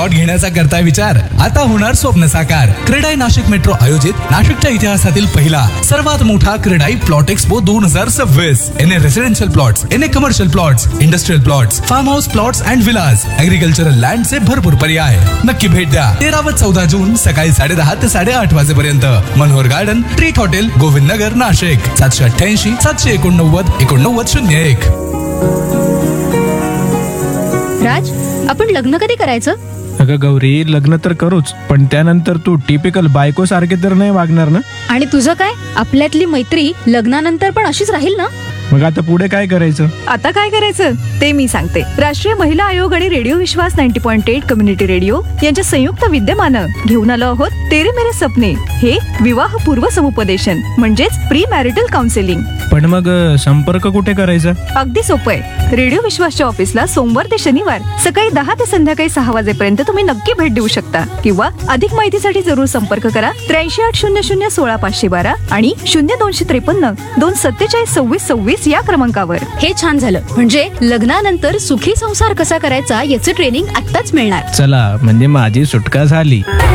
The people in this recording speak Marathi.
प्लॉट घेण्याचा करताय विचार? आता होणार स्वप्न साकार. क्रेडाई नाशिक मेट्रो आयोजित नाशिकच्या इतिहासातील पहिला सर्वात मोठा क्रेडाई प्लॉट एक्सपो 2026. एने रेसिडेन्शियल प्लॉट्स, एने commercial plots, industrial plots, form house plots and Vilas, agricultural land चे भरपूर पर्याय. नक्की भेट द्या. 13 व 14 जून सकाळी 10:30 ते 8:30 वाजेपर्यंत. Manohar garden, treat hotel, Govind Nagar, Nashik. 788 789 8901. राज, आपण लग्न कधी करायचं? अगं गौरी, लग्न तर करूच, पण त्यानंतर तू टिपिकल बायको सारखे तर नाही वागणार ना? आणि तुझं काय? आपल्यातली मैत्री लग्नानंतर पण अशीच राहील ना? मग आता पुढे काय करायचं? आता काय करायचं ते मी सांगते. राष्ट्रीय महिला आयोग आणि रेडिओ विश्वास 90.8 कम्युनिटी रेडिओ यांच्या संयुक्त विद्यमानं घेऊन आलो आहोत तेरे मेरे सपने, हे विवाह पूर्व समुपदेशन म्हणजेच प्री मॅरिटल काउन्सिलिंग. पण मग संपर्क कुठे करायचा? अगदी सोपं आहे. रेडिओ विश्वासच्या ऑफिसला सोमवार ते शनिवार सकाळी 10 ते संध्याकाळी 6 वाजेपर्यंत तुम्ही नक्की भेट देऊ शकता. किंवा अधिक माहितीसाठी जरूर संपर्क करा 8380016512 आणि 0253 247 2626 या क्रमांकावर. हे छान झालं. म्हणजे लग्नानंतर सुखी संसार कसा करायचा याचं ट्रेनिंग आत्ताच मिळणार. चला, म्हणजे माझी सुटका झाली.